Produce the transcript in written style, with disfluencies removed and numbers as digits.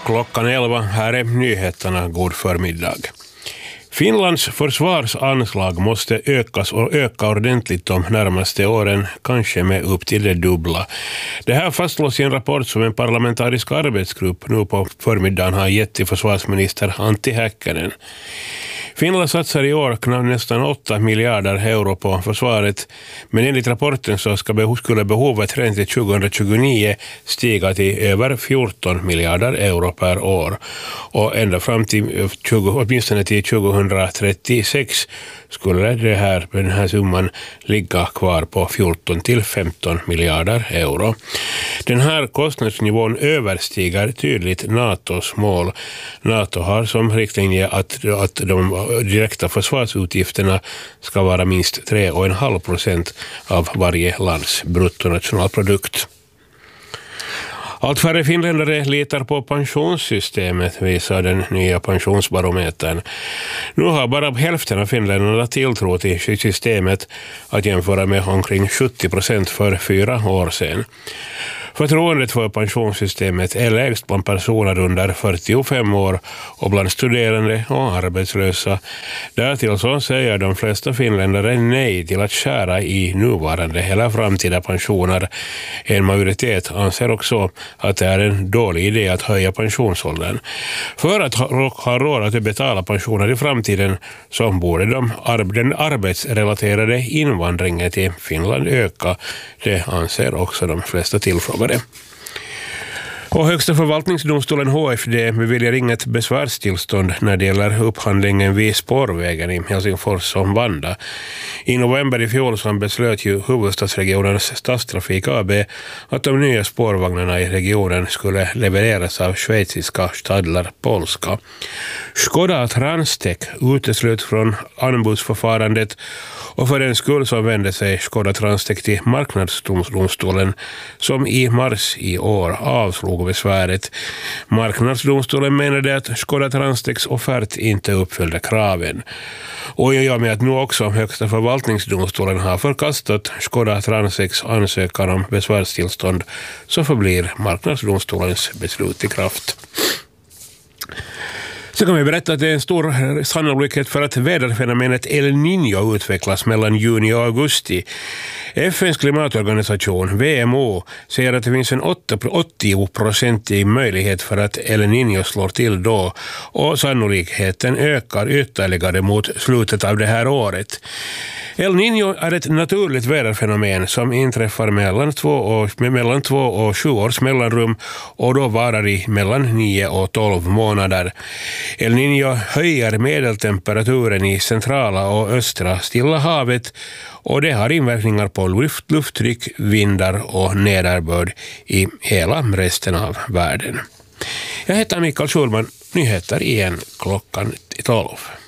Klockan 11, här är nyheterna. God förmiddag. Finlands försvarsanslag måste ökas och öka ordentligt de närmaste åren, kanske med upp till det dubbla. Det här fastslås i en rapport som en parlamentarisk arbetsgrupp nu på förmiddagen har gett till försvarsminister Antti Häkkänen. Finland satsar i år nästan 8 miljarder euro på försvaret, men enligt rapporten så skulle behovet redan till 2029 stiga till över 14 miljarder euro per år. Och ända fram till åtminstone till 2036 skulle den här summan ligga kvar på 14 till 15 miljarder euro. Den här kostnadsnivån överstiger tydligt NATOs mål. NATO har som riktlinje att de direkta försvarsutgifterna ska vara minst 3,5% av varje lands bruttonationalprodukt. Allt färre finländare litar på pensionssystemet, visar den nya pensionsbarometern. Nu har bara hälften av finländarna tilltro till systemet, att jämföra med omkring 70% för 4 år sedan. Förtroendet för pensionssystemet är lägst bland personer under 45 år och bland studerande och arbetslösa. Därtill så säger de flesta finländare nej till att skära i nuvarande eller framtida pensioner. En majoritet anser också att det är en dålig idé att höja pensionsåldern. För att ha råd att betala pensioner i framtiden så borde den arbetsrelaterade invandringen till Finland öka. Det anser också de flesta tillfrågade. Och Högsta förvaltningsdomstolen HFD beviljar inget besvärstillstånd när det gäller upphandlingen vid spårvägen i Helsingfors och Vanda. I november i fjol så beslöt ju huvudstadsregionens stadstrafik AB att de nya spårvagnarna i regionen skulle levereras av schweiziska Stadler Polska. Skoda Transtech uteslut från anbudsförfarandet, och för den skull så vände sig Skoda Transtech till marknadsdomstolen som i mars i år avslog besväret. Marknadsdomstolen menade att Skoda Transtechs offert inte uppfyllde kraven. Och i och med att nu också Högsta förvaltningsdomstolen har förkastat Skoda Transtechs ansökan om besvärstillstånd så förblir marknadsdomstolens beslut i kraft. Så kan vi berätta att det är en stor sannolikhet för att väderfenomenet El Niño utvecklas mellan juni och augusti. FNs klimatorganisation, WMO, säger att det finns en 80% möjlighet för att El Niño slår till då, och sannolikheten ökar ytterligare mot slutet av det här året. El Niño är ett naturligt väderfenomen som inträffar mellan 2 och 7 års mellanrum och då varar i mellan 9 och 12 månader. El Niño höjer medeltemperaturen i centrala och östra Stilla havet, och det har inverkningar på lufttryck, vindar och nederbörd i hela resten av världen. Jag heter Mikael Schulman, nyheter igen klockan 12.